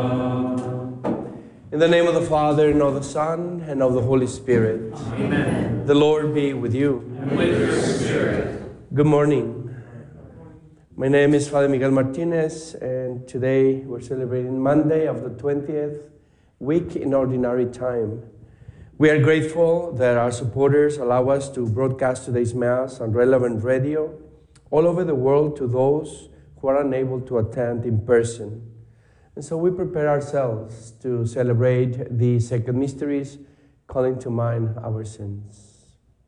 In the name of the Father, and of the Son, and of the Holy Spirit. Amen. The Lord be with you. And with your spirit. Good morning. My name is Father Miguel Martinez, and today we're celebrating Monday of the 20th week in Ordinary Time. We are grateful that our supporters allow us to broadcast today's Mass on Relevant Radio all over the world to those who are unable to attend in person. And so we prepare ourselves to celebrate the sacred mysteries, calling to mind our sins.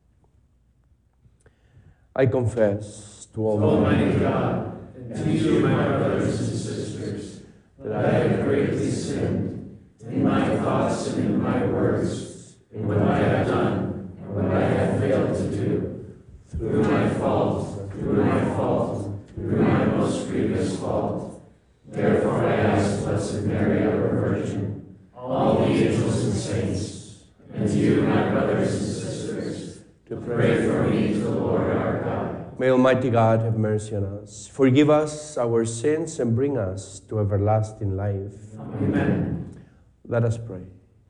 I confess to Almighty God, and to you, my brothers and sisters, that I have greatly sinned in my thoughts and in my words, in what I have done and what I have failed to do, through my fault, through my most grievous fault. Therefore I ask Blessed Mary, our Virgin, all the angels and saints, and you, my brothers and sisters, to pray for me to the Lord our God. May Almighty God have mercy on us, forgive us our sins, and bring us to everlasting life. Amen. Let us pray.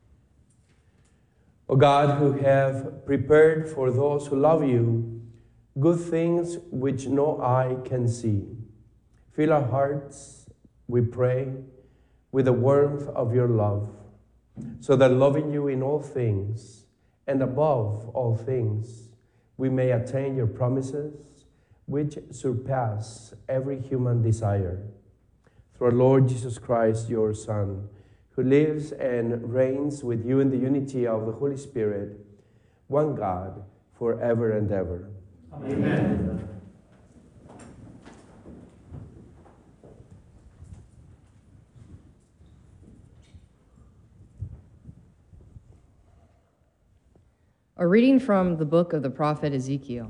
O God, who have prepared for those who love you good things which no eye can see, fill our hearts, we pray, with the warmth of your love, so that loving you in all things, and above all things, we may attain your promises, which surpass every human desire. Through our Lord Jesus Christ, your Son, who lives and reigns with you in the unity of the Holy Spirit, one God, forever and ever. Amen. A reading from the book of the prophet Ezekiel.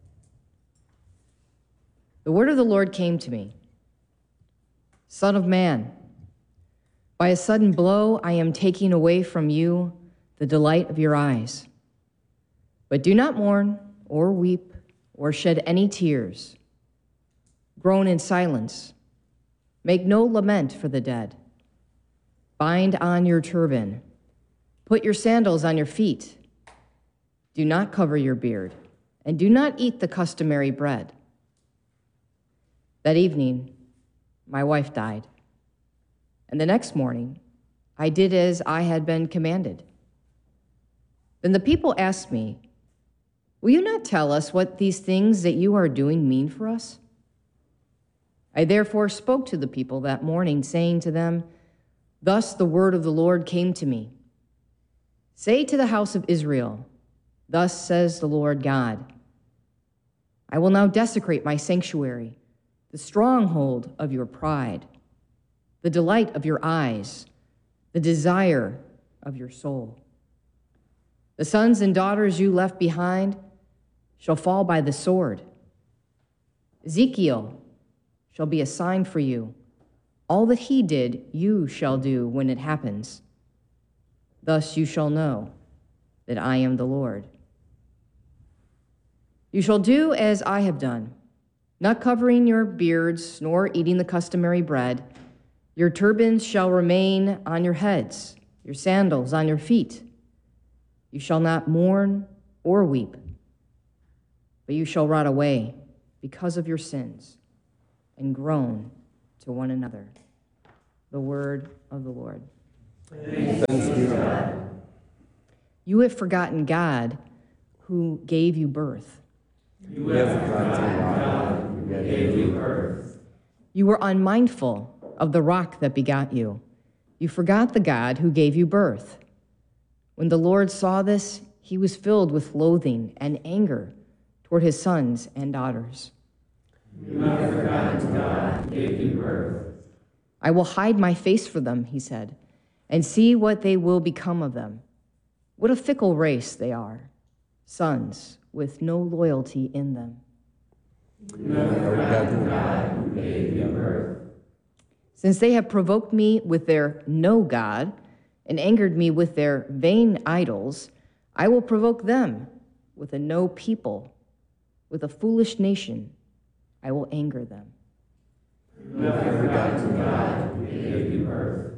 The word of the Lord came to me. Son of man, by a sudden blow I am taking away from you the delight of your eyes. But do not mourn or weep or shed any tears. Groan in silence. Make no lament for the dead. Bind on your turban. Put your sandals on your feet. Do not cover your beard, and do not eat the customary bread. That evening, my wife died, and the next morning, I did as I had been commanded. Then the people asked me, will you not tell us what these things that you are doing mean for us? I therefore spoke to the people that morning, saying to them, thus the word of the Lord came to me. Say to the house of Israel, thus says the Lord God, I will now desecrate my sanctuary, the stronghold of your pride, the delight of your eyes, the desire of your soul. The sons and daughters you left behind shall fall by the sword. Ezekiel shall be a sign for you. All that he did, you shall do when it happens. Thus you shall know that I am the Lord. You shall do as I have done, not covering your beards, nor eating the customary bread. Your turbans shall remain on your heads, your sandals on your feet. You shall not mourn or weep, but you shall rot away because of your sins and groan to one another. The word of the Lord. Thanks be to God. You have forgotten God who gave you birth. You have forgotten God who gave you birth. You were unmindful of the rock that begot you. You forgot the God who gave you birth. When the Lord saw this, he was filled with loathing and anger toward his sons and daughters. You have forgotten God who gave you birth. I will hide my face for them, he said, and see what they will become of them. What a fickle race they are, sons with no loyalty in them. You have forgotten God who gave you birth. Since they have provoked me with their no God and angered me with their vain idols, I will provoke them with a no people, with a foolish nation. I will anger them. You have forgotten God who gave you birth.